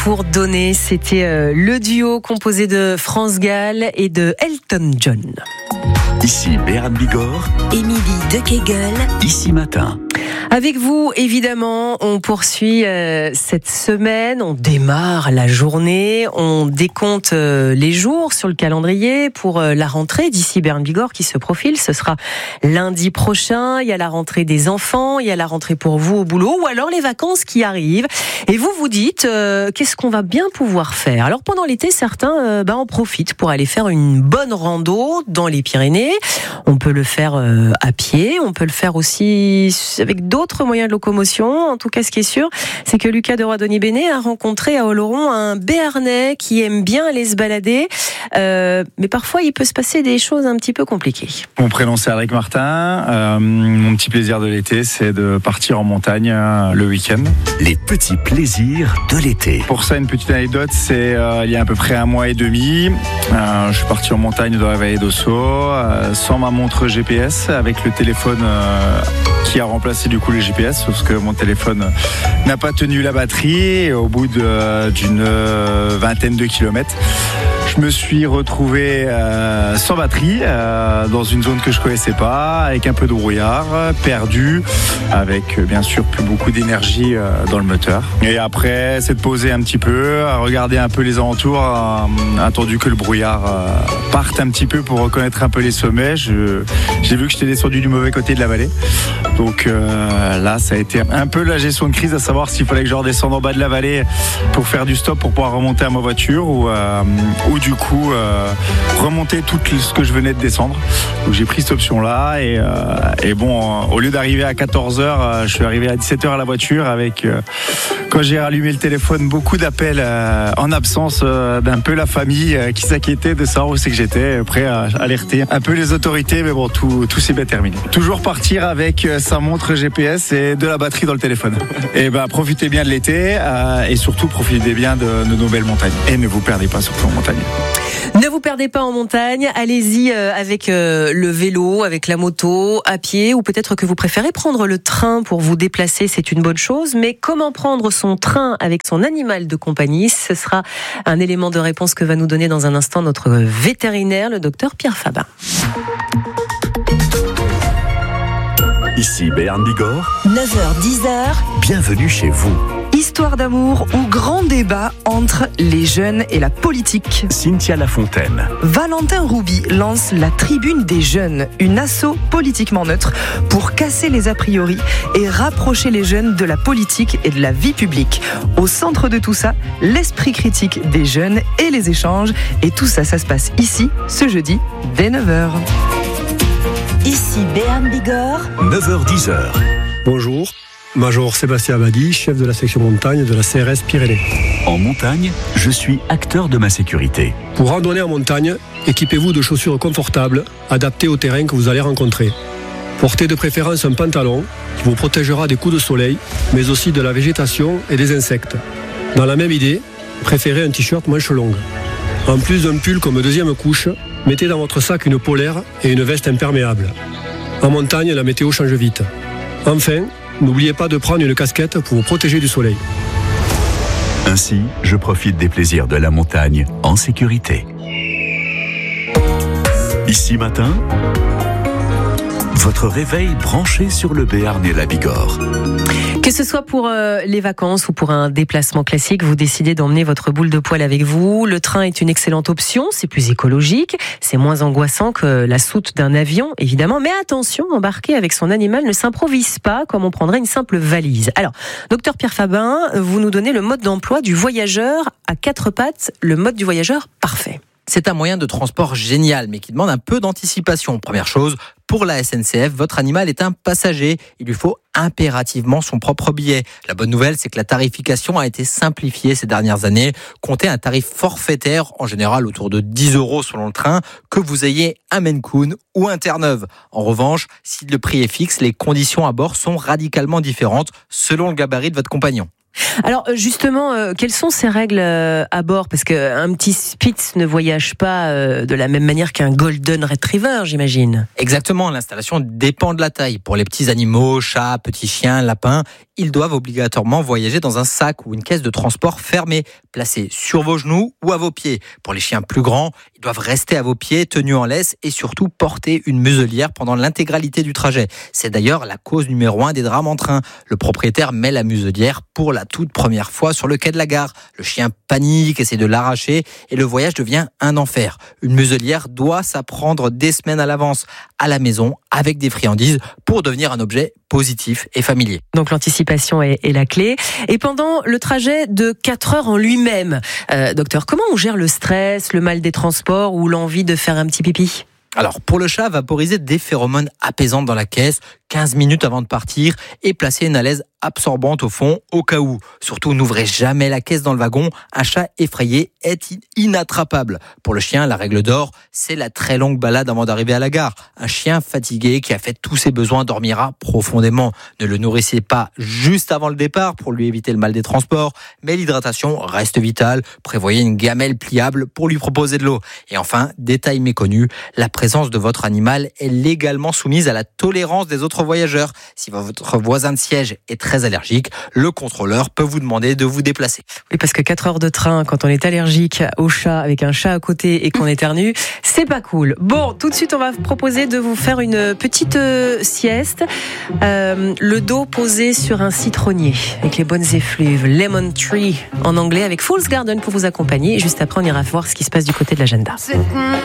pour donner. C'était le duo composé de France Gall et de Elton John. Ici Béarn Bigorre, Émilie de Kegel, Ici Matin. Avec vous, évidemment, on poursuit cette semaine, on démarre la journée, on décompte les jours sur le calendrier pour la rentrée d'ici Béarn Bigorre qui se profile. Ce sera lundi prochain, il y a la rentrée des enfants, il y a la rentrée pour vous au boulot ou alors les vacances qui arrivent. Et vous vous dites, qu'est-ce qu'on va bien pouvoir faire ? Alors pendant l'été, certains en profitent pour aller faire une bonne rando dans les Pyrénées. On peut le faire à pied, on peut le faire aussi avec d'autres moyens de locomotion. En tout cas, ce qui est sûr, c'est que Lucas de Roidonnier-Bénet a rencontré à Oloron un Béarnais qui aime bien aller se balader. Mais parfois, il peut se passer des choses un petit peu compliquées. Mon prénom, c'est Alric Martin. Mon petit plaisir de l'été, c'est de partir en montagne le week-end. Les petits plaisirs de l'été. Pour ça, une petite anecdote, c'est il y a à peu près 1 mois et demi. Je suis parti en montagne dans la vallée d'Ossau, sans ma montre GPS, avec le téléphone qui a remplacé du coup le GPS, parce que mon téléphone n'a pas tenu la batterie. Et au bout d'une vingtaine de kilomètres, je me suis retrouvé sans batterie, dans une zone que je connaissais pas, avec un peu de brouillard, perdu, avec bien sûr plus beaucoup d'énergie dans le moteur. Et après, c'est de poser un petit peu, à regarder un peu les alentours, attendu que le brouillard parte un petit peu pour reconnaître un peu les sommets. J'ai vu que j'étais descendu du mauvais côté de la vallée. Donc là, ça a été un peu la gestion de crise, à savoir s'il fallait que je redescende en bas de la vallée pour faire du stop pour pouvoir remonter à ma voiture ou du coup remonter tout ce que je venais de descendre. Donc j'ai pris cette option là et bon, au lieu d'arriver à 14h, je suis arrivé à 17h à la voiture avec, quand j'ai rallumé le téléphone, beaucoup d'appels en absence d'un peu la famille qui s'inquiétait de savoir où c'est que j'étais, prêt à alerter un peu les autorités, mais bon, tout s'est bien terminé. Toujours partir avec sa montre GPS et de la batterie dans le téléphone. Et profitez bien de l'été et surtout profitez bien de nos belles montagnes. Et ne vous perdez pas surtout en montagne. Ne vous perdez pas en montagne, allez-y avec le vélo, avec la moto, à pied, ou peut-être que vous préférez prendre le train pour vous déplacer, c'est une bonne chose. Mais comment prendre son train avec son animal de compagnie ? Ce sera un élément de réponse que va nous donner dans un instant notre vétérinaire, le docteur Pierre Fabin. Ici Béarn Bigorre, 9h-10h, bienvenue chez vous. Histoire d'amour ou grand débat entre les jeunes et la politique. Cynthia Lafontaine. Valentin Rouby lance la Tribune des Jeunes, une asso politiquement neutre pour casser les a priori et rapprocher les jeunes de la politique et de la vie publique. Au centre de tout ça, l'esprit critique des jeunes et les échanges. Et tout ça, ça se passe ici, ce jeudi, dès 9h. Ici Béarn Bigorre, 9h-10h. Bonjour, Major Sébastien Abadi, chef de la section montagne de la CRS Pyrénées. En montagne, je suis acteur de ma sécurité. Pour randonner en montagne, équipez-vous de chaussures confortables, adaptées au terrain que vous allez rencontrer. Portez de préférence un pantalon qui vous protégera des coups de soleil, mais aussi de la végétation et des insectes. Dans la même idée, préférez un t-shirt manche longue. En plus d'un pull comme deuxième couche, mettez dans votre sac une polaire et une veste imperméable. En montagne, la météo change vite. Enfin, n'oubliez pas de prendre une casquette pour vous protéger du soleil. Ainsi, je profite des plaisirs de la montagne en sécurité. Ici Matin, votre réveil branché sur le Béarn et la Bigorre. Que ce soit pour les vacances ou pour un déplacement classique, vous décidez d'emmener votre boule de poil avec vous. Le train est une excellente option, c'est plus écologique, c'est moins angoissant que la soute d'un avion, évidemment. Mais attention, embarquer avec son animal ne s'improvise pas comme on prendrait une simple valise. Alors, docteur Pierre Fabin, vous nous donnez le mode d'emploi du voyageur à 4 pattes, le mode du voyageur parfait. C'est un moyen de transport génial, mais qui demande un peu d'anticipation. Première chose, pour la SNCF, votre animal est un passager. Il lui faut impérativement son propre billet. La bonne nouvelle, c'est que la tarification a été simplifiée ces dernières années. Comptez un tarif forfaitaire, en général autour de 10 € selon le train, que vous ayez un Maine Coon ou un Terre-Neuve. En revanche, si le prix est fixe, les conditions à bord sont radicalement différentes selon le gabarit de votre compagnon. Alors justement, quelles sont ces règles à bord ? Parce qu'un petit Spitz ne voyage pas de la même manière qu'un Golden Retriever, j'imagine. Exactement, l'installation dépend de la taille. Pour les petits animaux, chats, petits chiens, lapins, ils doivent obligatoirement voyager dans un sac ou une caisse de transport fermée, placée sur vos genoux ou à vos pieds. Pour les chiens plus grands, ils doivent rester à vos pieds, tenus en laisse et surtout porter une muselière pendant l'intégralité du trajet. C'est d'ailleurs la cause numéro 1 des drames en train. Le propriétaire met la muselière pour la toute première fois sur le quai de la gare. Le chien panique, essaie de l'arracher et le voyage devient un enfer. Une muselière doit s'apprendre des semaines à l'avance à la maison avec des friandises pour devenir un objet positif et familier. Donc l'anticipation est la clé. Et pendant le trajet de 4 heures en lui-même, docteur, comment on gère le stress, le mal des transports ou l'envie de faire un petit pipi ? Alors, pour le chat, vaporiser des phéromones apaisantes dans la caisse 15 minutes avant de partir et placer une alaise absorbante au fond au cas où. Surtout, n'ouvrez jamais la caisse dans le wagon. Un chat effrayé est inattrapable. Pour le chien, la règle d'or, c'est la très longue balade avant d'arriver à la gare. Un chien fatigué qui a fait tous ses besoins dormira profondément. Ne le nourrissez pas juste avant le départ pour lui éviter le mal des transports, mais l'hydratation reste vitale. Prévoyez une gamelle pliable pour lui proposer de l'eau. Et enfin, détail méconnu, la présence de votre animal est légalement soumise à la tolérance des autres voyageurs. Si votre voisin de siège est très allergique, le contrôleur peut vous demander de vous déplacer. Oui, parce que 4 heures de train, quand on est allergique au chat, avec un chat à côté et qu'on éternue, c'est pas cool. Bon, tout de suite, on va vous proposer de vous faire une petite sieste. Le dos posé sur un citronnier, avec les bonnes effluves. Lemon Tree, en anglais, avec Fool's Garden pour vous accompagner. Et juste après, on ira voir ce qui se passe du côté de l'agenda.